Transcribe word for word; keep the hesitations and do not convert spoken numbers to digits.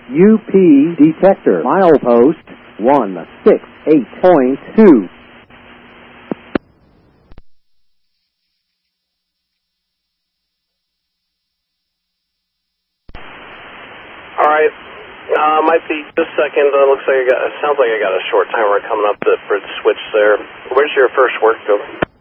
U P detector, milepost one six eight point two. All right. Uh, might be just a second. Uh, looks like I got. It sounds like I got a short timer coming up. The bridge switch there. Where's your first work go?